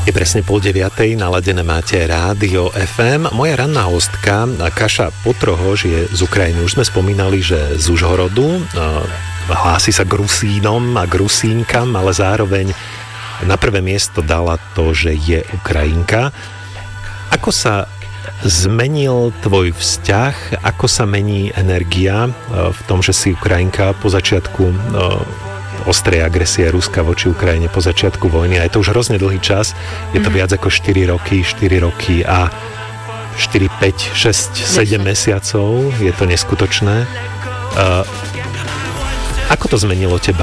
Je presne 8:30, naladené máte Rádio FM. Moja ranná hostka, Kaša Potrohož, je z Ukrajiny. Už sme spomínali, že z Užhorodu. Hlási sa k Rusínom a k Rusínkam, ale zároveň na prvé miesto dala to, že je Ukrajinka. Ako sa zmenil tvoj vzťah? Ako sa mení energia v tom, že si Ukrajinka po začiatku ostrej agresie Ruska voči Ukrajine, po začiatku vojny? A je to už hrozne dlhý čas. Je to viac ako 4 roky a 4, 5, 6, 7 mesiacov. Je to neskutočné. Ako to zmenilo teba?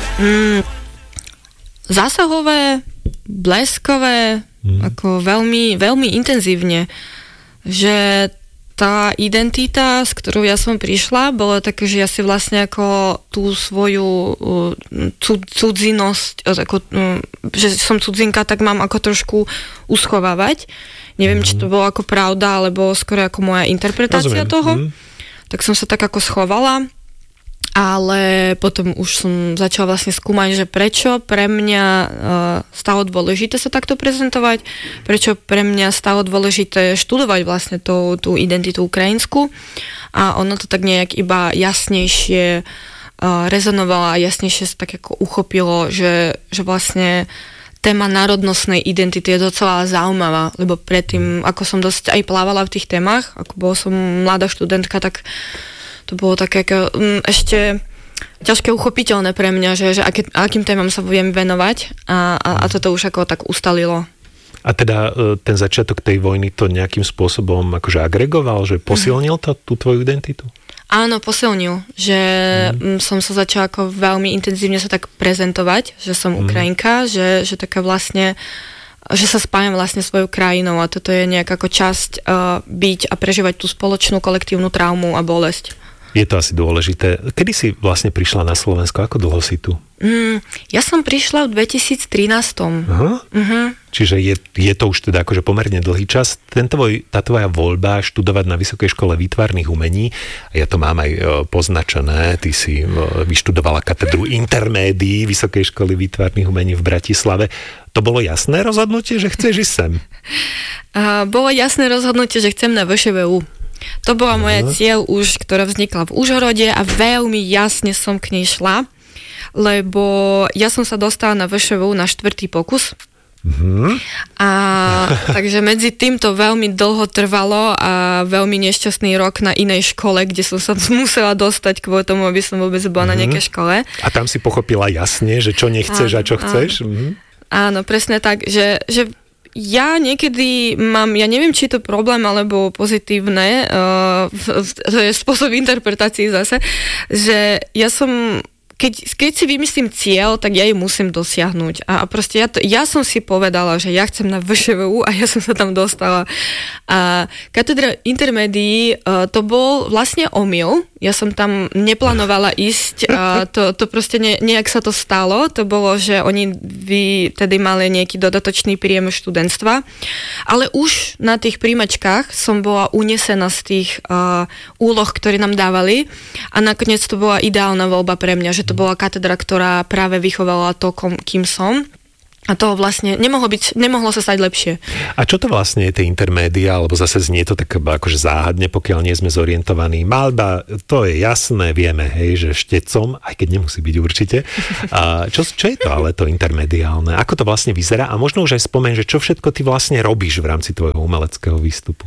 Zásahové, bleskové, ako veľmi, veľmi intenzívne. Že tá identita, s ktorou ja som prišla, bola také, že ja si vlastne ako tú svoju cudzinnosť, ako, že som cudzinka, tak mám ako trošku uschovávať. Neviem, či to bolo ako pravda, alebo skôr ako moja interpretácia toho. Tak som sa tak ako schovala. Ale potom už som začala vlastne skúmať, že prečo pre mňa stalo dôležité sa takto prezentovať, prečo pre mňa stalo dôležité študovať vlastne tú identitu ukrajinskú, a ono to tak nejak iba jasnejšie rezonovalo a jasnejšie sa tak ako uchopilo, že vlastne téma národnostnej identity je docela zaujímavá, lebo predtým, ako som dosť aj plávala v tých témach, ako bola som mladá študentka, tak to bolo také ešte ťažké uchopiteľné pre mňa, že akým témam sa viem venovať, a toto už ako tak ustalilo. A teda ten začiatok tej vojny to nejakým spôsobom akože agregoval, že posilnil to tú tvoju identitu? Áno, posilnil, že som sa začala ako veľmi intenzívne sa tak prezentovať, že som Ukrajinka, že taká vlastne, že sa spájam vlastne svojou krajinou, a toto je nejak ako časť byť a prežívať tú spoločnú kolektívnu traumu a bolesť. Je to asi dôležité. Kedy si vlastne prišla na Slovensko? Ako dlho si tu? Ja som prišla v 2013. Čiže je to už teda akože pomerne dlhý čas. Tá tvoja voľba študovať na Vysokej škole výtvarných umení, a ja to mám aj poznačené, ty si vyštudovala katedru intermédií Vysokej školy výtvarných umení v Bratislave. To bolo jasné rozhodnutie, že chceš ísť sem? Bolo jasné rozhodnutie, že chcem na VŠVU. To bola moja cieľ už, ktorá vznikla v Užhorode, a veľmi jasne som k nej šla, lebo ja som sa dostala na VŠVU na 4. pokus. A takže medzi tým to veľmi dlho trvalo a veľmi nešťastný rok na inej škole, kde som sa musela dostať kvôli tomu, aby som vôbec bola na nejakej škole. A tam si pochopila jasne, že čo nechceš a čo chceš? Áno, presne tak, že ja niekedy mám, ja neviem, či je to problém alebo pozitívne, to je spôsob interpretácií zase, že ja som, keď si vymyslím cieľ, tak ja ju musím dosiahnuť. A proste ja som si povedala, že ja chcem na VŠVU, a ja som sa tam dostala. A katedra intermédií, to bol vlastne omyl. Ja som tam neplánovala ísť, to proste nejak sa to stalo. To bolo, že oni tedy mali nejaký dodatočný príjem študentstva, ale už na tých príjmačkách som bola unesená z tých úloh, ktoré nám dávali, a nakoniec to bola ideálna voľba pre mňa, že to bola katedra, ktorá práve vychovala to, kým som. A to vlastne nemohlo sa stať lepšie. A čo to vlastne je tie intermédia, alebo zase znie to tak akože záhadne, pokiaľ nie sme zorientovaní. Malba, to je jasné, vieme, hej, že štecom, aj keď nemusí byť určite. A čo je to ale to intermediálne? Ako to vlastne vyzerá? A možno už aj spomeň, že čo všetko ty vlastne robíš v rámci tvojho umeleckého výstupu?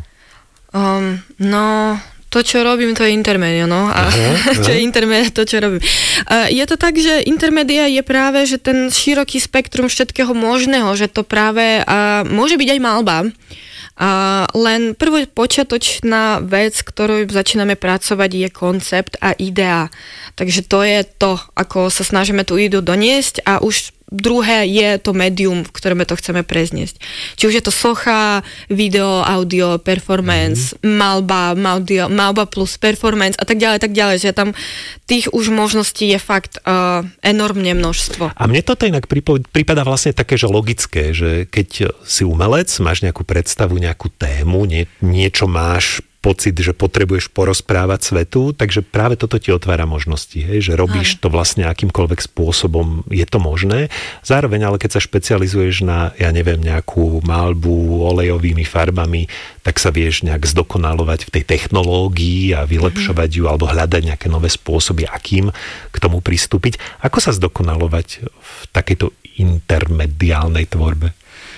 To, čo robím, to je intermédia, no. A čo je intermédia, to, čo robím. Je to tak, že intermédia je práve, že ten široký spektrum všetkého možného, že to práve môže byť aj malba. Len prvá počiatočná vec, ktorou začíname pracovať, je koncept a idea. Takže to je to, ako sa snažíme tú ideu doniesť, a už druhé je to médium, v ktorom to chceme prezniesť. Či už je to socha, video, audio, performance, malba plus performance a tak ďalej, že tam tých už možností je fakt enormne množstvo. A mne toto inak prípada vlastne také, že logické, že keď si umelec, máš nejakú predstavu, nejakú tému, niečo máš pocit, že potrebuješ porozprávať svetu, takže práve toto ti otvára možnosti, hej, že robíš to vlastne akýmkoľvek spôsobom, je to možné. Zároveň ale keď sa špecializuješ na, ja neviem, nejakú maľbu olejovými farbami, tak sa vieš nejak zdokonalovať v tej technológii a vylepšovať ju alebo hľadať nejaké nové spôsoby, akým k tomu pristúpiť. Ako sa zdokonalovať v takejto intermediálnej tvorbe?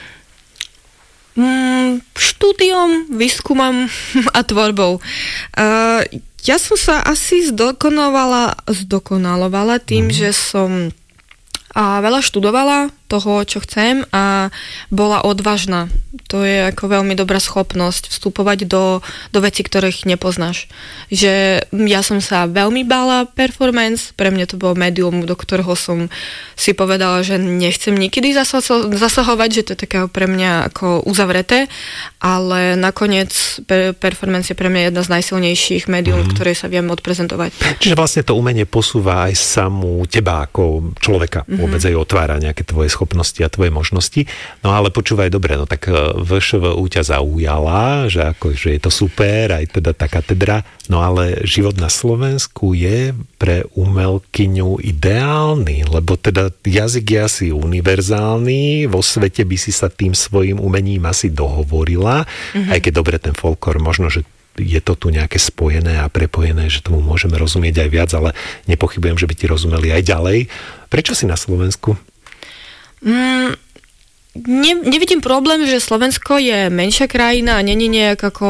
Štúdiom, výskumom a tvorbou. Ja som sa asi zdokonalovala tým, že som veľa študovala toho, čo chcem a bola odvážna. To je ako veľmi dobrá schopnosť vstupovať do vecí, ktorých nepoznáš. Že ja som sa veľmi bála performance, pre mňa to bolo médium, do ktorého som si povedala, že nechcem nikdy zasahovať, že to je také pre mňa ako uzavreté, ale nakoniec performance je pre mňa jedna z najsilnejších médium, ktoré sa viem odprezentovať. Čiže vlastne to umenie posúva aj samú teba ako človeka, vôbec aj otvára nejaké tvoje schopnosti a tvoje možnosti. No ale počúvaj dobre, no tak VŠVU ťa zaujala, že akože je to super, aj teda tá katedra, no ale život na Slovensku je pre umelkyňu ideálny, lebo teda jazyk je asi univerzálny, vo svete by si sa tým svojim umením asi dohovorila, aj keď dobre ten folklór, možno, že je to tu nejaké spojené a prepojené, že tomu môžeme rozumieť aj viac, ale nepochybujem, že by ti rozumeli aj ďalej. Prečo si na Slovensku? Nevidím problém, že Slovensko je menšia krajina a není nejak ako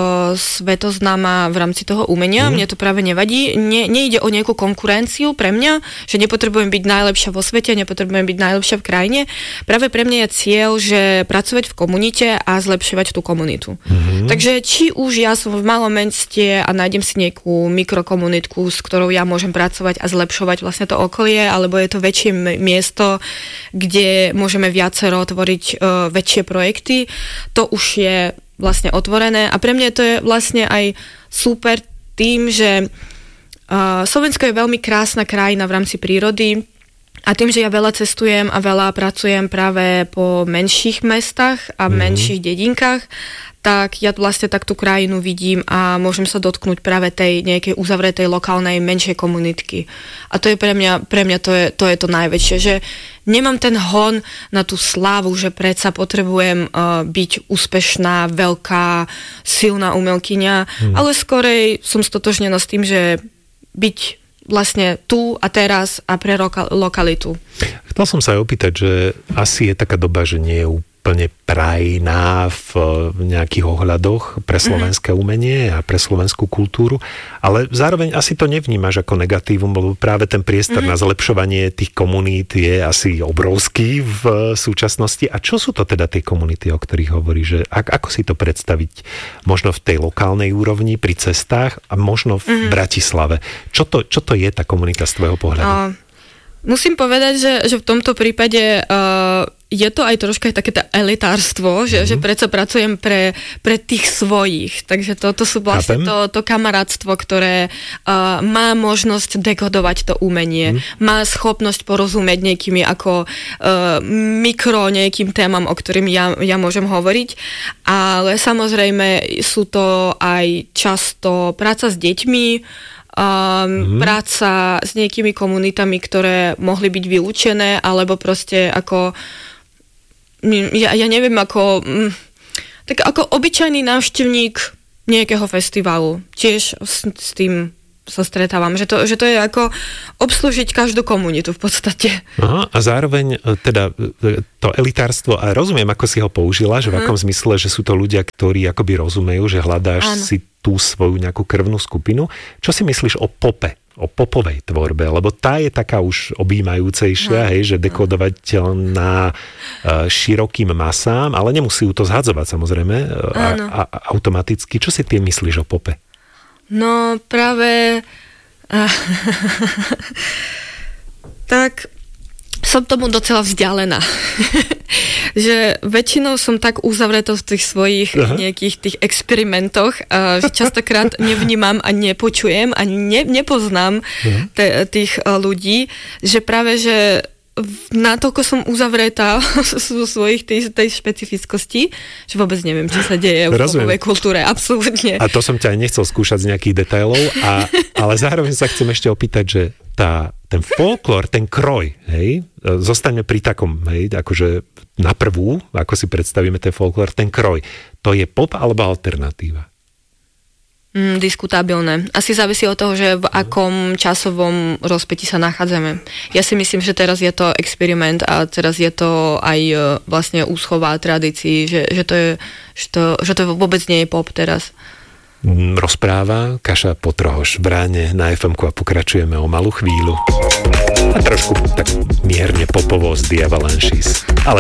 svetoznáma v rámci toho umenia. Mne to práve nevadí. Nejde o nejakú konkurenciu pre mňa, že nepotrebujem byť najlepšia vo svete, nepotrebujem byť najlepšia v krajine. Práve pre mňa je cieľ, že pracovať v komunite a zlepšovať tú komunitu. Takže či už ja som v malom meste a nájdem si nejakú mikrokomunitku, s ktorou ja môžem pracovať a zlepšovať vlastne to okolie, alebo je to väčšie miesto, kde môžeme viacero tvoriť väčšie projekty, to už je vlastne otvorené a pre mňa to je vlastne aj super tým, že Slovensko je veľmi krásna krajina v rámci prírody a tým, že ja veľa cestujem a veľa pracujem práve po menších mestách a menších dedinkách, tak ja vlastne tak tú krajinu vidím a môžem sa dotknúť práve tej nejakej uzavretej lokálnej menšej komunitky. A to je pre mňa to je to najväčšie, že nemám ten hon na tú slávu, že predsa potrebujem byť úspešná, veľká, silná umelkyňa, ale skorej som stotožnená s tým, že byť vlastne tu a teraz a pre lokalitu. Chcel som sa aj opýtať, že asi je taká doba, že nie je úplne prajná v nejakých ohľadoch pre slovenské umenie a pre slovenskú kultúru, ale zároveň asi to nevnímaš ako negatívum, lebo práve ten priestor na zlepšovanie tých komunít je asi obrovský v súčasnosti. A čo sú to teda tie komunity, o ktorých hovoríš? Že ako si to predstaviť možno v tej lokálnej úrovni, pri cestách a možno v Bratislave? Čo to je tá komunita z tvojho pohľadu? Musím povedať, že v tomto prípade je to aj troška také elitárstvo, že predsa pracujem pre tých svojich. Takže toto sú vlastne to kamarátstvo, ktoré má možnosť dekodovať to umenie. Má schopnosť porozumieť nejakými ako nejakým témam, o ktorým ja môžem hovoriť. Ale samozrejme sú to aj často práca s deťmi, práca s nejakými komunitami, ktoré mohli byť vylúčené, alebo proste ako ja neviem, ako tak ako obyčajný návštevník nejakého festivalu. Tiež s tým sa stretávam, že to je ako obslúžiť každú komunitu v podstate. Aha, a zároveň teda to elitárstvo, a rozumiem, ako si ho použila, že v akom zmysle, že sú to ľudia, ktorí akoby rozumejú, že hľadáš si tú svoju nejakú krvnú skupinu. Čo si myslíš o pope? O popovej tvorbe, lebo tá je taká už objímajúcejšia, že dekodovateľná širokým masám, ale nemusí ju to zhadzovať samozrejme a automaticky. Čo si ty myslíš o pope? No práve tak som tomu docela vzdialená. Že väčšinou som tak uzavretá v tých svojich nejakých tých experimentoch, že častokrát nevnímam a nepočujem a nepoznám tých ľudí, že práve, že natoľko som uzavretá zo svojich tej špecifickosti, že vôbec neviem, čo sa deje v popovej kultúre, absolútne. A to som ťa aj nechcel skúšať z nejakých detailov, ale zároveň sa chcem ešte opýtať, že ten folklór, ten kroj, hej, zostaňme pri takom, hej, akože na prvú, ako si predstavíme ten folklór, ten kroj, to je pop alebo alternatíva? Diskutabilné. Asi závisí od toho, že v akom časovom rozpätí sa nachádzame. Ja si myslím, že teraz je to experiment a teraz je to aj vlastne úschová tradícií, že to vôbec nie je pop teraz. Rozpráva Kaša Potrohoš v Ráne na FM-ku a pokračujeme o malú chvíľu. A trošku tak mierne popovo z The Avalanches. Ale